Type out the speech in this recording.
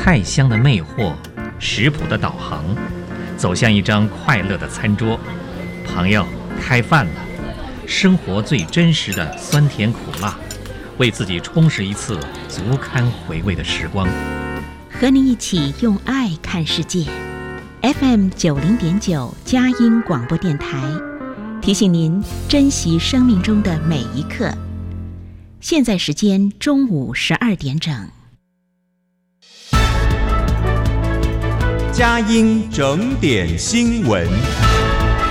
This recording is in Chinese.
菜香的魅惑，食谱的导航，走向一张快乐的餐桌。朋友，开饭了！生活最真实的酸甜苦辣，为自己充实一次足堪回味的时光。 和您一起用爱看世界。FM 90.9佳音广播电台，提醒您珍惜生命中的每一刻。现在时间中午12点整。 佳音整点新闻。